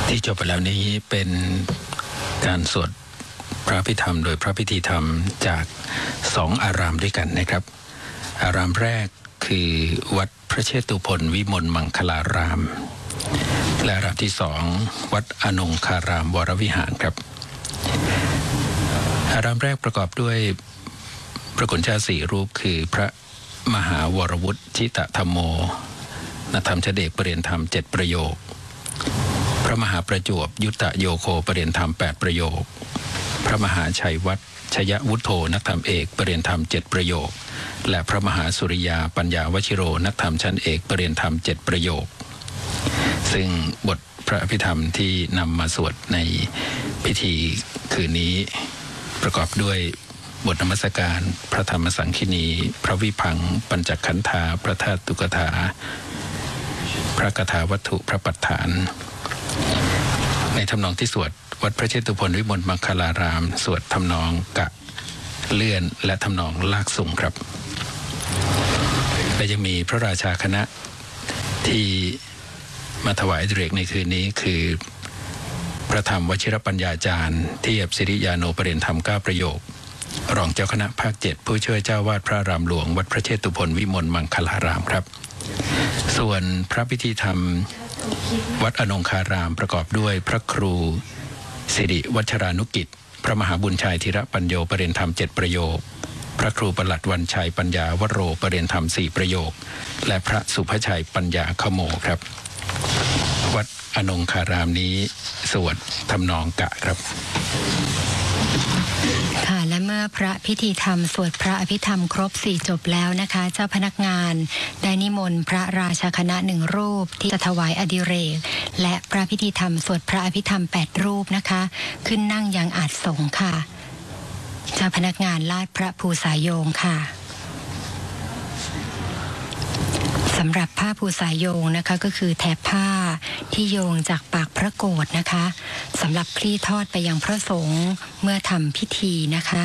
ที่จบไปแล้วนี้เป็นการสวดพระพิธรรมโดยพระพิธีธรรมจาก2อารามด้วยกันนะครับอารามแรกคือวัดพระเชตุพนวิมลมังคลารามและอารามที่2วัดอนงคารามวรวิหารครับอารามแรกประกอบด้วยพระคุณเจ้า4รูปคือพระมหาวรวุฒิชิตธรรมโมณธรรมชเดชประเรียนธรรม7ประโยคพระมหาประจวบยุตโยโคประเรียนธรรม8ประโยคพระมหาชัยวัฒน์ชยวุฒโธนักธรรมเอกประเรียนธรรม7ประโยคและพระมหาสุริยาปัญญาวชิโรนักธรรมชั้นเอกประเรียนธรรม7ประโยคซึ่งบทพระอภิธรรมที่นำมาสวดในพิธีคืนนี้ประกอบด้วยบทนมัสการพระธรรมสังคีนีพระวิพังค์ปัญจขันธาพระธาตุกถาพระคาถาวัตถุพระปัฏฐานในทำนองที่สวดวัดพระเชตุพนวิมลมังคลารามสวดทำนองกะเลื่อนและทำนองลากสูงครับและยังมีพระราชาคณะที่มาถวายอดิเรกในคืนนี้คือพระธรรมวชิรปัญญาจารย์เทียบสิริยาโนประเรียนธรรม9ประโยครองเจ้าคณะภาค7ผู้ช่วยเจ้าวาดพระอารามหลวงวัดพระเชตุพนวิมลมังคลารามครับส่วนพระพิธีธรรมวัดอนงคารามประกอบด้วยพระครูสิริวัชรานุกิจพระมหาบุญชัยธีระปัญโยประเรียนธรรม7ประโยคพระครูประหลัดวันชัยปัญญาวโรประเรียนธรรม4ประโยคและพระสุภชัยปัญญาขโมครับวัดอนงคารามนี้สวดทำนองกะครับค่ะและเมื่อพระพิธีธรรมสวดพระอภิธรรมครบ4จบแล้วนะคะเจ้าพนักงานได้นิมนต์พระราชาคณะ1รูปที่จะถวายอดิเรกและพระพิธีธรรมสวดพระอภิธรรม8รูปนะคะขึ้นนั่งยังอาสน์สงฆ์ค่ะเจ้าพนักงานลาดพระภูสายโยงค่ะสำหรับผ้าภูสายโยงนะคะก็คือแถบผ้าที่โยงจากปากพระโกฐนะคะสำหรับคลี่ทอดไปยังพระสงฆ์เมื่อทำพิธีนะคะ